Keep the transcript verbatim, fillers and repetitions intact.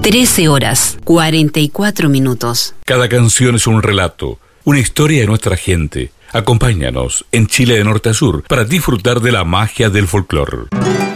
trece horas, cuarenta y cuatro minutos. Cada canción es un relato, una historia de nuestra gente. Acompáñanos en Chile de norte a sur para disfrutar de la magia del folclore.